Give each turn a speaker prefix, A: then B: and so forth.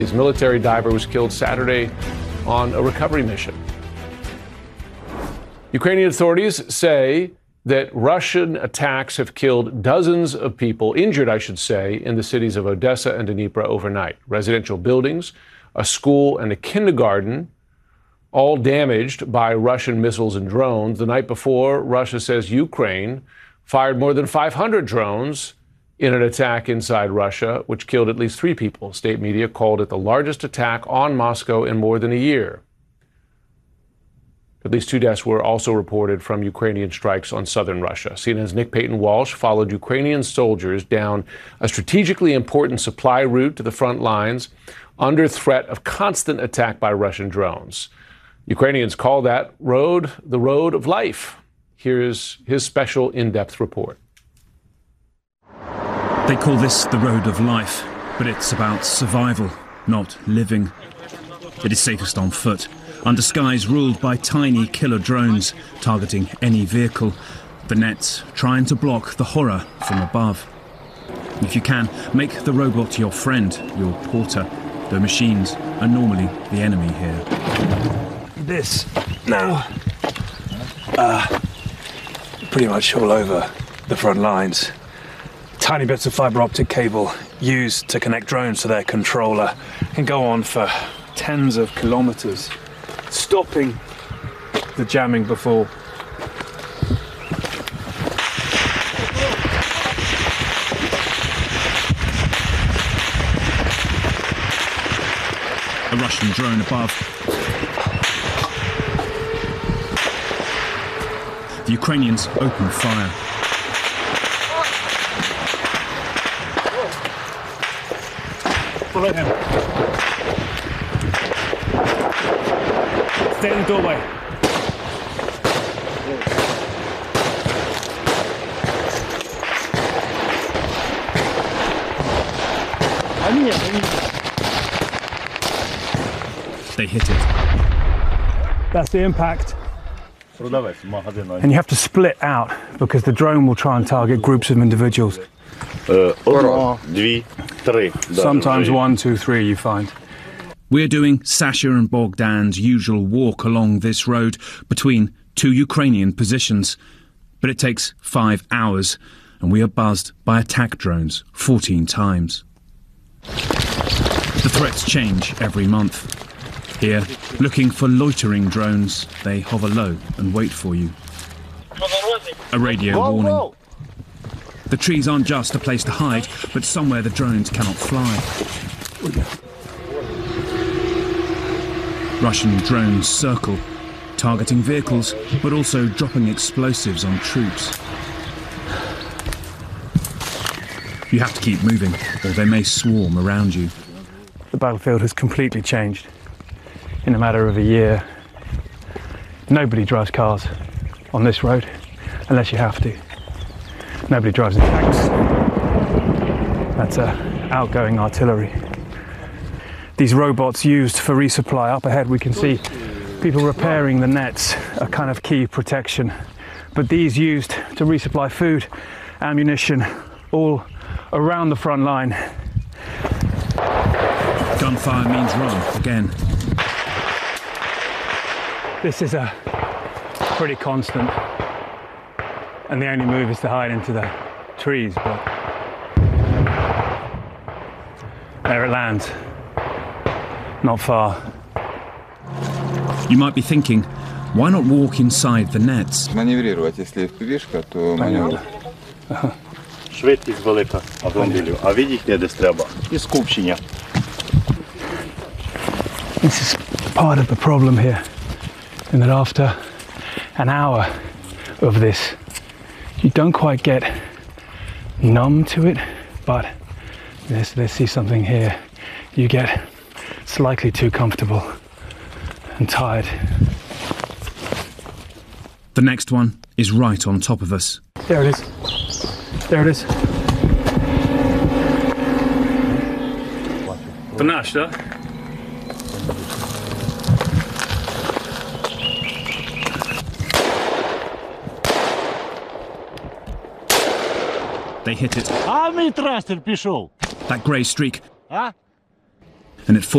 A: His military diver was killed Saturday on a recovery mission. Ukrainian authorities say that Russian attacks have killed dozens of people, injured, I should say, in the cities of Odessa and Dnipro overnight. Residential buildings, a school, and a kindergarten, all damaged by Russian missiles and drones. The night before, Russia says Ukraine fired more than 500 drones in an attack inside Russia, which killed at least 3 people. State media called it the largest attack on Moscow in more than a year. At least 2 deaths were also reported from Ukrainian strikes on southern Russia. CNN's Nick Payton-Walsh followed Ukrainian soldiers down a strategically important supply route to the front lines under threat of constant attack by Russian drones. Ukrainians call that road the road of life. Here's his special in-depth report.
B: They call this the road of life, but it's about survival, not living. It is safest on foot, under skies ruled by tiny killer drones targeting any vehicle, the nets trying to block the horror from above. If you can, make the robot your friend, your porter, though machines are normally the enemy here.
C: This now, pretty much all over the front lines. Tiny bits of fibre optic cable used to connect drones to their controller can go on for tens of kilometres, stopping the jamming before.
B: A Russian drone above. The Ukrainians open fire.
C: Follow him. Stay in the doorway.
B: They hit it.
C: That's the impact. And you have to split out because the drone will try and target groups of individuals. Sometimes 1, 2, 3 you find.
B: We're doing Sasha and Bogdan's usual walk along this road between 2 Ukrainian positions. But it takes 5 hours and we are buzzed by attack drones 14 times. The threats change every month. Here, looking for loitering drones, they hover low and wait for you. A radio warning. The trees aren't just a place to hide, but somewhere the drones cannot fly. Russian drones circle, targeting vehicles, but also dropping explosives on troops. You have to keep moving, or they may swarm around you.
C: The battlefield has completely changed in a matter of a year. Nobody drives cars on this road unless you have to. Nobody drives in tanks. That's outgoing artillery. These robots used for resupply. Up ahead we can see people repairing the nets, a kind of key protection. But these used to resupply food, ammunition, all around the front line.
B: Gunfire means run again.
C: This is a pretty constant, and the only move is to hide into the trees, but there it lands, not far.
B: You might be thinking, why not walk inside the nets?
D: Маневрировать, если FPV-шка, то маневр.
E: Швидкість велика автомобілів, а видіть не десь треба. І скупчення.
C: This is part of the problem here, in that after an hour of this, you don't quite get numb to it, but let's see something here. You get slightly too comfortable and tired.
B: The next one is right on top of us.
C: There it is. There it is. Понашта.
B: They hit it.
E: А мій трастер пішов.
B: That grey streak. and at